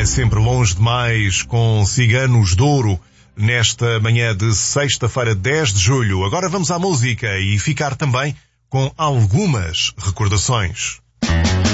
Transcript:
sempre longe demais com Ciganos de Ouro nesta manhã de sexta-feira, 10 de julho. Agora vamos à música e ficar também com algumas recordações.